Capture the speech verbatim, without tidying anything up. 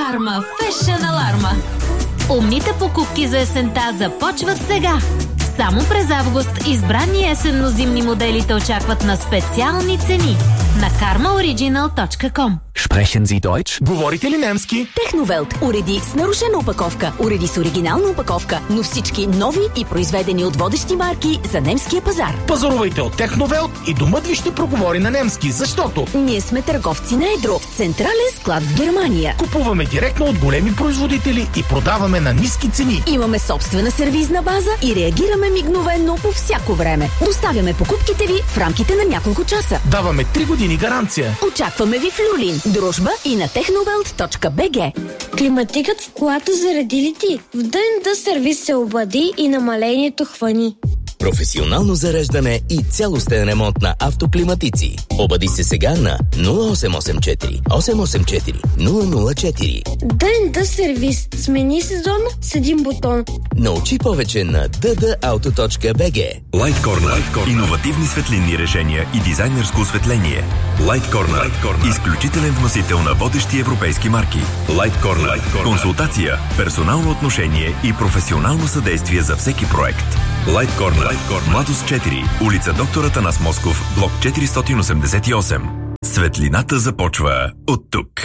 Карма Фешън Аларма. Умните покупки за есента започват сега. Само през август избрани есенно-зимни модели те очакват на специални цени на карма ориджинал точка ком. Sprechen Sie Deutsch? Говорите ли немски? Техновелт. Уреди с нарушена опаковка, уреди с оригинална опаковка, но всички нови и произведени от водещи марки за немския пазар. Пазарувайте от Техновелт и домът ви ще проговори на немски, защото ние сме търговци на едро с централен склад в Германия. Купуваме директно от големи производители и продаваме на ниски цени. Имаме собствена сервизна база и реагираме мигновенно по всяко време. Доставяме покупките ви в рамките на няколко часа. Даваме три години гаранция. Очакваме ви в Люлин. Дружба и на техновелт точка би джи. Климатикът в колата заради ли ти? В ДНД сервис се обади и намалението хвани. Професионално зареждане и цялостен ремонт на автоклиматици. Обади се сега на нула осем осем четири осем осем четири нула нула четири. ДНД сервис. Смени сезон с един бутон. Научи повече на д д ауто точка би джи. Light Corner. Иновативни светлинни решения и дизайнерско осветление. Light Corner. Light Corner. Изключителен вносител на водещи европейски марки. Light Corner. Light Corner. Консултация, персонално отношение и професионално съдействие за всеки проект. Light Corner. Light Corner. Младост четири. Улица Доктор Атанас Москов, блок четиристотин осемдесет и осем. Светлината започва от тук.